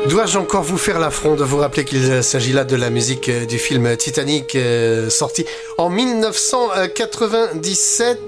Dois-je encore vous faire l'affront de vous rappeler qu'il s'agit là de la musique du film Titanic sorti en 1997.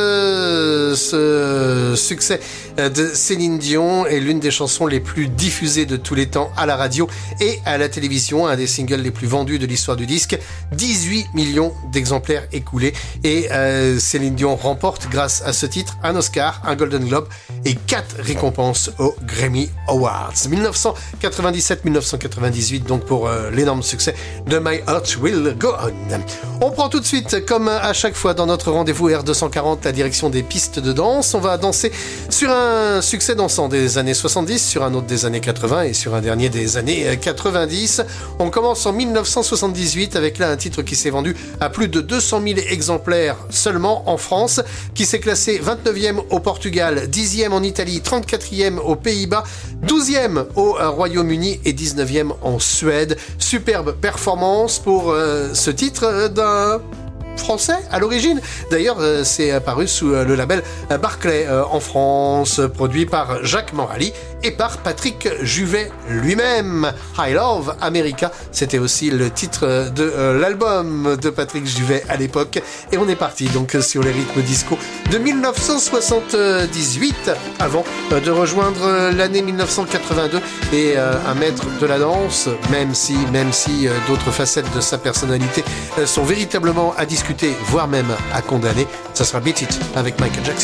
Ce succès de Céline Dion est l'une des chansons les plus diffusées de tous les temps à la radio et à la télévision, un des singles les plus vendus de l'histoire du disque, 18 millions d'exemplaires écoulés et Céline Dion remporte grâce à ce titre un Oscar, un Golden Globe et 4 récompenses aux Grammy Awards. 1997-1998 donc pour l'énorme succès de My Heart Will Go On. On prend tout de suite, comme à chaque fois dans notre rendez-vous R240, la direction des pistes de danse. On va danser sur un succès dansant des années 70, sur un autre des années 80 et sur un dernier des années 90. On commence en 1978 avec là un titre qui s'est vendu à plus de 200 000 exemplaires seulement en France, qui s'est classé 29e au Portugal, 10e en Italie, 34e aux Pays-Bas, 12e au Royaume-Uni et 19e en Suède. Superbe performance pour ce titre d'un français à l'origine. D'ailleurs, c'est apparu sous le label Barclay en France, produit par Jacques Morali et par Patrick Juvet lui-même. I Love America, c'était aussi le titre de l'album de Patrick Juvet à l'époque. Et on est parti donc sur les rythmes disco de 1978, avant de rejoindre l'année 1982 et un maître de la danse, même si d'autres facettes de sa personnalité sont véritablement à discuter, voire même à condamner. Ça sera Beat It avec Michael Jackson.